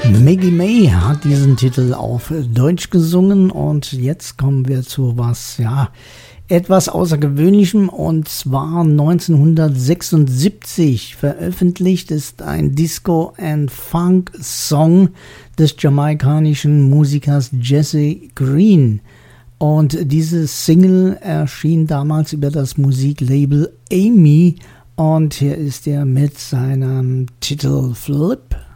Maggie May hat diesen Titel auf Deutsch gesungen und jetzt kommen wir zu was, etwas Außergewöhnlichem, und zwar 1976 veröffentlicht ist ein Disco- and Funk-Song des jamaikanischen Musikers Jesse Green. Und diese Single erschien damals über das Musiklabel Amy und hier ist er mit seinem Titel Flip.